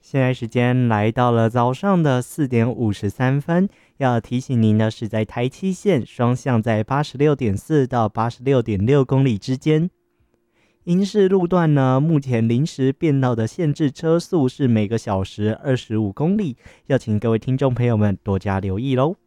现在时间来到了早上的4:53，要提醒您的是，在台七线双向在86.4到86.6公里之间。英式路段呢，目前临时变道的限制车速是每个小时25公里，要请各位听众朋友们多加留意喽。